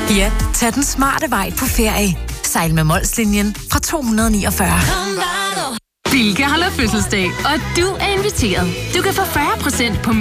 Ja, tag den smarte vej på ferie. Sejl med Molslinjen fra 249. Bilka holder fødselsdag, og du er inviteret. Du kan få 40% på